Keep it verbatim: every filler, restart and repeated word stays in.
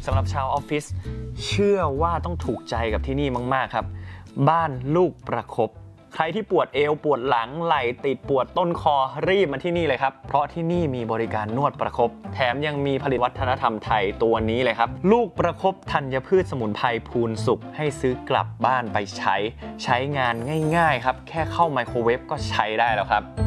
สำหรับชาวออฟฟิศเชื่อว่าต้องถูกใจกับที่นี่มากๆครับบ้านลูกประคบใครที่ปวดเอวปวดหลังไหล่ติดปวดต้นคอรีบมาที่นี่เลยครับเพราะที่นี่มีบริการนวดประคบแถมยังมีผลิตวัฒนธรรมไทยตัวนี้เลยครับลูกประคบธัญพืชสมุนไพรพูนสุกให้ซื้อกลับบ้านไปใช้ใช้งานง่ายๆครับแค่เข้าไมโครเวฟก็ใช้ได้แล้วครับ